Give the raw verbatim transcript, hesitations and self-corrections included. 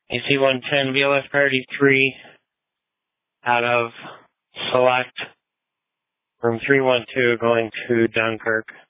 A C one ten, V L S priority three, out of select, room three one two, going to Dunkirk.